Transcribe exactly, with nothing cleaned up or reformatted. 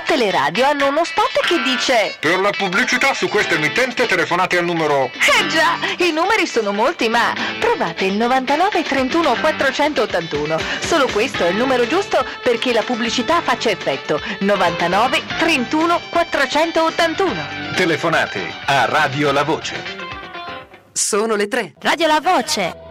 tutte le radio hanno uno spot che dice: per la pubblicità su questa emittente telefonate al numero... Eh già, i numeri sono molti, ma provate il novantanove trentuno quattrocentottantuno. Solo questo è il numero giusto perché la pubblicità faccia effetto. novantanove trentuno quattrocentottantuno. Telefonate a Radio La Voce. Sono le tre. Radio La Voce.